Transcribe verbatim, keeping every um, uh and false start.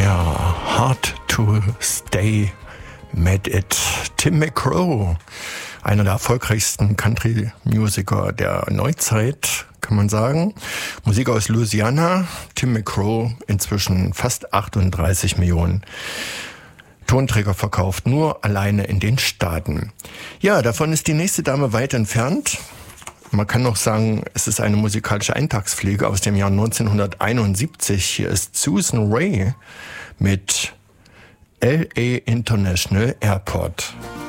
Ja, Hard to Stay Made It. Tim McGraw, einer der erfolgreichsten Country-Musiker der Neuzeit, kann man sagen. Musik aus Louisiana. Tim McGraw, inzwischen fast achtunddreißig Millionen Tonträger verkauft, nur alleine in den Staaten. Ja, davon ist die nächste Dame weit entfernt. Man kann noch sagen, es ist eine musikalische Eintagspflege aus dem Jahr neunzehnhunderteinundsiebzig. Hier ist Susan Rae mit L A International Airport.